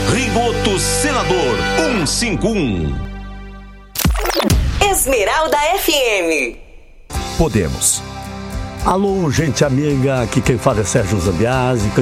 Rigoto Senador 151. Esmeralda FM. Podemos. Alô, gente amiga, aqui quem fala é Sérgio Zambiasi.